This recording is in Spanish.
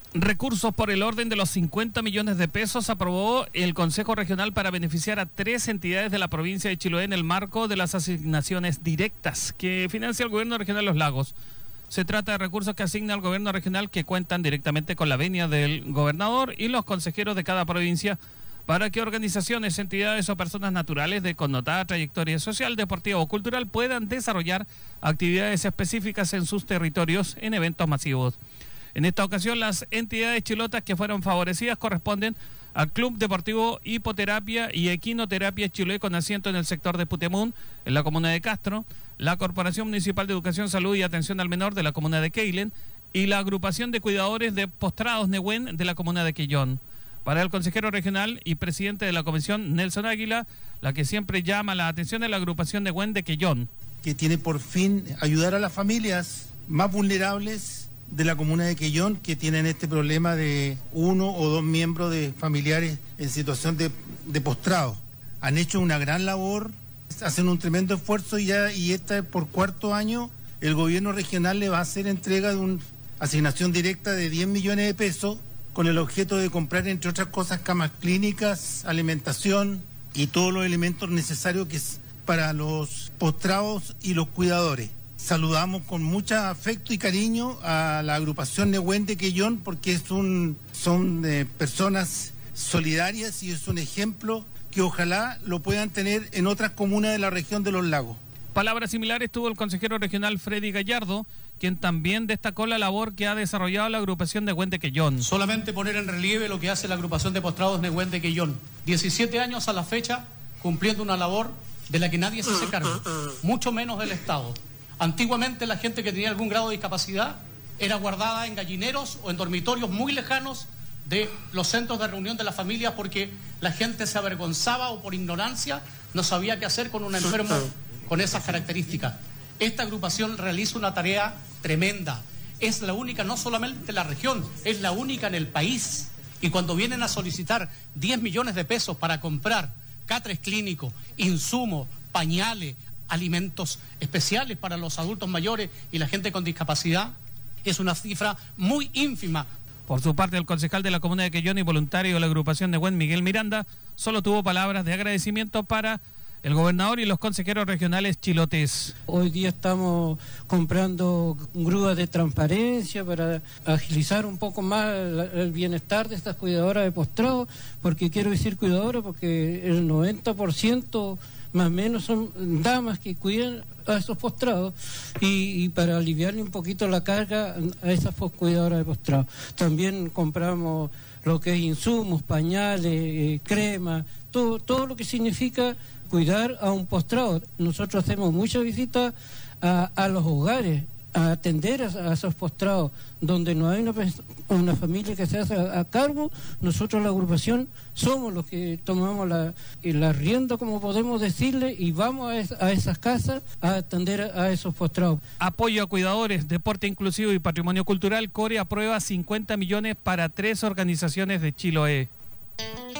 Recursos por el orden de los 50 millones de pesos aprobó el Consejo Regional para beneficiar a 3 entidades de la provincia de Chiloé en el marco de las asignaciones directas que financia el Gobierno Regional Los Lagos. Se trata de recursos que asigna el Gobierno Regional que cuentan directamente con la venia del gobernador y los consejeros de cada provincia para que organizaciones, entidades o personas naturales de connotada trayectoria social, deportiva o cultural puedan desarrollar actividades específicas en sus territorios en eventos masivos. En esta ocasión, las entidades chilotas que fueron favorecidas corresponden al Club Deportivo Hipoterapia y Equinoterapia Chiloé, con asiento en el sector de Putemún, en la comuna de Castro, la Corporación Municipal de Educación, Salud y Atención al Menor de la comuna de Keilen y la Agrupación de Cuidadores de Postrados Nehuen de la comuna de Quillón. Para el consejero regional y presidente de la comisión, Nelson Águila, la que siempre llama la atención es la Agrupación Nehuen de Quillón, que tiene por fin ayudar a las familias más vulnerables de la comuna de Quillón, que tienen este problema de 1 o 2 miembros de familiares en situación de postrado. Han hecho una gran labor, hacen un tremendo esfuerzo y por 4º año el gobierno regional le va a hacer entrega de una asignación directa de 10 millones de pesos con el objeto de comprar, entre otras cosas, camas clínicas, alimentación y todos los elementos necesarios para los postrados y los cuidadores. Saludamos con mucho afecto y cariño a la agrupación Nehuen de Quillón porque son personas solidarias y es un ejemplo que ojalá lo puedan tener en otras comunas de la región de Los Lagos. Palabras similares tuvo el consejero regional Freddy Gallardo, quien también destacó la labor que ha desarrollado la agrupación Nehuen de Quillón. Solamente poner en relieve lo que hace la agrupación de postrados Nehuen de Quillón. 17 años a la fecha cumpliendo una labor de la que nadie se hace cargo, mucho menos del Estado. Antiguamente la gente que tenía algún grado de discapacidad era guardada en gallineros o en dormitorios muy lejanos de los centros de reunión de la familia porque la gente se avergonzaba o por ignorancia no sabía qué hacer con un enfermo con esas características. Esta agrupación realiza una tarea tremenda. Es la única, no solamente en la región, es la única en el país. Y cuando vienen a solicitar 10 millones de pesos para comprar catres clínicos, insumos, pañales, alimentos especiales para los adultos mayores y la gente con discapacidad, es una cifra muy ínfima. Por su parte, el concejal de la comuna de Quillón y voluntario de la agrupación Nehuen, Miguel Miranda, solo tuvo palabras de agradecimiento para el gobernador y los consejeros regionales chilotes. Hoy día estamos comprando grúas de transparencia para agilizar un poco más el bienestar de estas cuidadoras de postrado, porque quiero decir cuidadoras porque el 90% más o menos son damas que cuidan a esos postrados y para aliviarle un poquito la carga a esas cuidadoras de postrados. También compramos lo que es insumos, pañales, crema, todo lo que significa cuidar a un postrado. Nosotros hacemos muchas visitas a los hogares, a atender a esos postrados, donde no hay una familia que se hace a cargo. Nosotros, la agrupación, somos los que tomamos la rienda, como podemos decirle, y vamos a esas casas a atender a esos postrados. Apoyo a cuidadores, deporte inclusivo y patrimonio cultural. CORE aprueba 50 millones para 3 organizaciones de Chiloé.